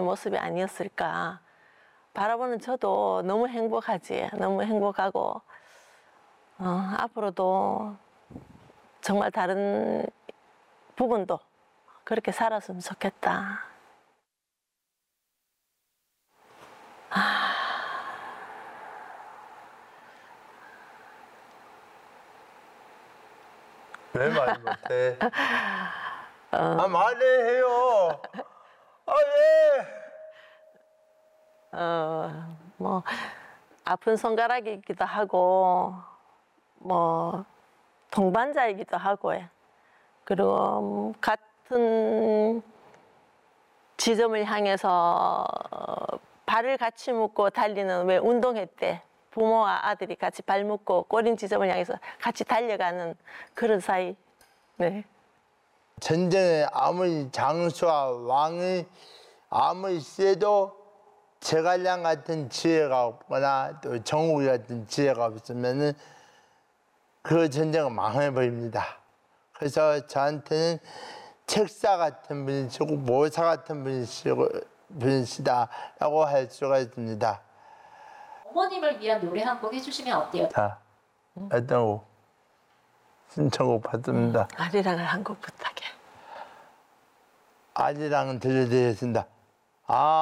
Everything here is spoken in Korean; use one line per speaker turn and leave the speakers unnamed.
모습이 아니었을까. 바라보는 저도 너무 행복하지. 너무 행복하고 앞으로도 정말 다른 부분도 그렇게 살았으면 좋겠다.
왜 말 못해? 말해요. 왜?
뭐 아픈 손가락이기도 하고 뭐 동반자이기도 하고 그리고 같은 지점을 향해서 발을 같이 묶고 달리는 왜 운동회 때 부모와 아들이 같이 발 묶고 꼬린 지점을 향해서 같이 달려가는 그런 사이. 네.
전쟁에 아무리 장수와 왕이 아무리 세도 제갈량 같은 지혜가 없거나 또 정욱이 같은 지혜가 없으면은 그 전쟁은 망해버립니다. 그래서 저한테는 책사 같은 분이시고 모사 같은 분이시다라고 할 수가 있습니다.
어머님을 위한 노래 한 곡 해주시면 어때요?
자, 어떤 곡? 신청곡 받습니다.
아리랑을 한 곡 부탁해.
아리랑은 들려드리겠습니다.